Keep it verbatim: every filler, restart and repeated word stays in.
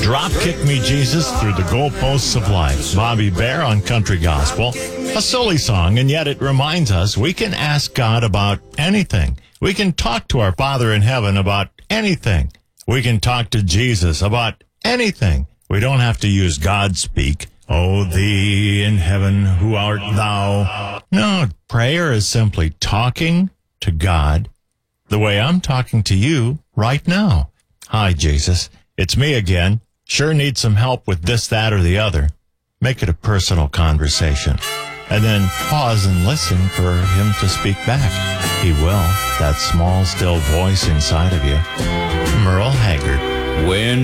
Drop Kick Me Jesus Through the Goalposts of Life. Bobby Bear on Country Gospel. A silly song, and yet it reminds us we can ask God about anything. We can talk to our Father in heaven about anything. We can talk to Jesus about anything. We don't have to use God speak. O thee in heaven, who art thou? No, prayer is simply talking to God the way I'm talking to you right now. Hi, Jesus. It's me again. Sure need some help with this, that, or the other. Make it a personal conversation. And then pause and listen for him to speak back. He will. That small, still voice inside of you. Merle Haggard. When